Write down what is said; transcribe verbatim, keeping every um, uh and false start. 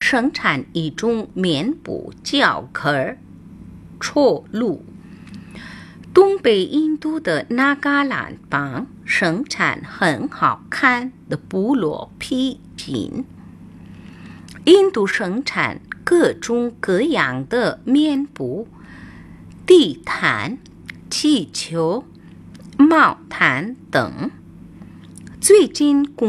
生产一种面部叫壳绰露。东北印度的那嘎兰邦生产很好看的部落披巾。印度生产各种各样的面布、地毯、气球、毛毯等。最近